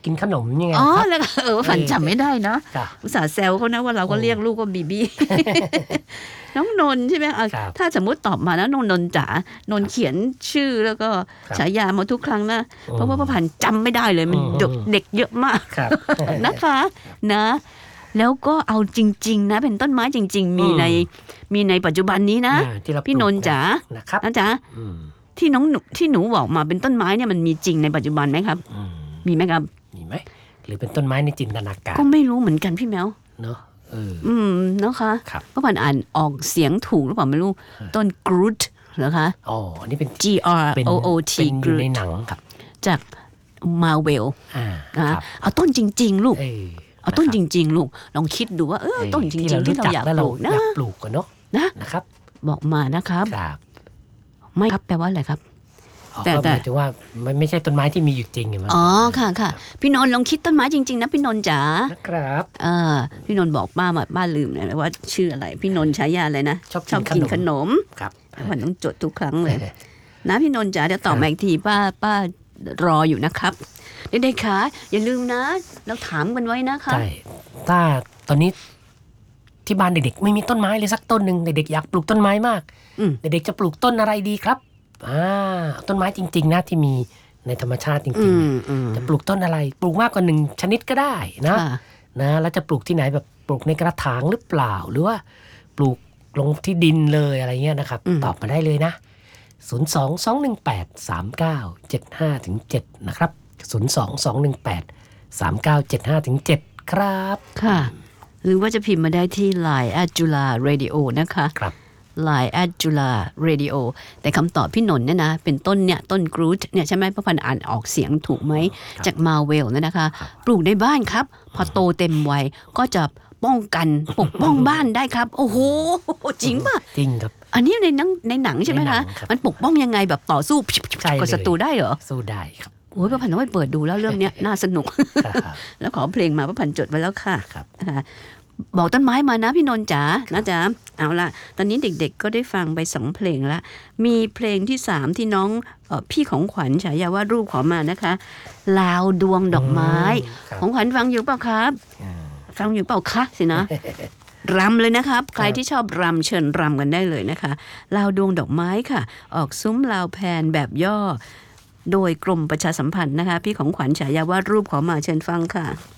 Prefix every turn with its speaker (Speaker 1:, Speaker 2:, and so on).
Speaker 1: กินขนมยังไงค
Speaker 2: อ๋อ
Speaker 1: รับ
Speaker 2: แล้วฝันจำไม่ได้เนาะ
Speaker 1: ครับ
Speaker 2: อุตส่าห์แซวเขานะว่าเราก็เรียกลูกว่าบีบี้ น้องนนท์ใช่ไหมถ้าสมมติตอบมาแล้วน้องนนท์จ๋านนท์เขียนชื่อแล้วก็ฉายามาทุกครั้งนะเพราะว่าผ่านจำไม่ได้เลยมันเด็กเยอะมาก
Speaker 1: ครับ
Speaker 2: นะคะนะแล้วก็เอาจริงๆนะเป็นต้นไม้จริงๆมีในปัจจุบันนี้นะ
Speaker 1: ที่เรา
Speaker 2: พี่นนท์จ๋า
Speaker 1: นะครับ
Speaker 2: นะจ๊ะที่หนูบอกมาเป็นต้นไม้เนี่ยมันมีจริงในปัจจุบันไหมครับมีไหมครับ
Speaker 1: มีไหมหรือเป็นต้นไม้ในจินตนาการ
Speaker 2: ก็ไม่รู้เหมือนกันพี่แมว
Speaker 1: เนาะ
Speaker 2: นะคะเพราะผ่านอ่านออกเสียงถูกหรือเปล่าไม่รู้ต้นกรูทเหรอคะ
Speaker 1: อ๋ออันนี้เป็น
Speaker 2: G R O O T
Speaker 1: เป็นอยู่ในหนังครับ
Speaker 2: จากมาเวล
Speaker 1: ครับ
Speaker 2: เอาต้นจริงๆลูกเอาต้น
Speaker 1: นะครับ
Speaker 2: จริงๆลูกลองคิดดูว่าต้นจริงๆที่เราอยากปลูกนะ
Speaker 1: อยากปลูกกันเนาะนะครับ
Speaker 2: บอกมานะครับ
Speaker 1: ครับ
Speaker 2: ไม่ครับแปลว่าอะไรครับ
Speaker 1: แต่หมายถึงว่ามันไม่ใช่ต้นไม้ที่มีอยู่จริงไงมั้ง
Speaker 2: อ๋อค่ะพี่นนท์ลองคิดต้นไม้จริงๆนะพี่นนท์จ๋า
Speaker 1: ครับ
Speaker 2: พี่นนท์บอกป้าลืมเลยว่าชื่ออะไรพี่นนท์ฉายาอะไรนะชอบกินขนม
Speaker 1: ครับ
Speaker 2: มันต้องจดทุกครั้งเลยนะพี่นนท์จ๋าเดี๋ยวตอบมาอีกทีป้ารออยู่นะครับเด็กๆคะอย่าลืมนะเราถามกันไว้นะคะ
Speaker 1: ใช่ถ้าตอนนี้ที่บ้านเด็กๆไม่มีต้นไม้เลยสักต้นหนึ่งเด็กๆอยากปลูกต้นไม้มากเด็กๆจะปลูกต้นอะไรดีครับต้นไม้จริงๆนะที่มีในธรรมชาติจริงๆจะปลูกต้นอะไรปลูกมากกว่า1ชนิดก็ได้นะแล้วจะปลูกที่ไหนแบบปลูกในกระถางหรือเปล่าหรือว่าปลูกลงที่ดินเลยอะไรเงี้ยนะครับตอบมาได้เลยนะ022183975-7นะครับ022183975-7ครับ
Speaker 2: ค่ะหรือว่าจะพิมพ์มาได้ที่ Line @JulaRadio นะคะ
Speaker 1: ครับ
Speaker 2: Line @JulaRadio แต่คำตอบพี่นนท์เนี่ยนะเป็นต้นเนี่ยต้นกรูทเนี่ยใช่ไหมพระพันอ่านออกเสียงถูกไหมจากมาเวลเนี่ยนะคะปลูกในบ้านครับพอโตเต็มวัยก็จะป้องกันปกป้องบ้านได้ครับโอ้โหจริงป่ะ
Speaker 1: จริงครับ
Speaker 2: อันนี้ในหนังใช่ไหมคะมันปกป้องยังไงแบบต่อสู้กับศัตรูได้เหรอ
Speaker 1: สู้ได้ครับ
Speaker 2: โอ้ยพระพันต้องไปเปิดดูแล้วเรื่องนี้น่าสนุกแล้วขอเพลงมาพระพันจดไว้แล้วค่ะบอกต้นไม้มานะพี่นนท์จ๋านะจ๊ะเอาล่ะตอนนี้เด็กๆก็ได้ฟังไป2เพลงละมีเพลงที่3ที่น้องพี่ของขวัญฉายาว่ารูปขอมานะคะลาวดวงดอกไม้ของขวัญฟังอยู่เปล่าครับฟังอยู่เปล่าคะสินะรำเลยนะครับใครที่ชอบรำเชิญรำกันได้เลยนะคะลาวดวงดอกไม้ค่ะออกซุ้มลาวแพนแบบย่อโดยกรมประชาสัมพันธ์นะคะพี่ของขวัญฉายาว่ารูปขอมาเชิญฟังค่ะ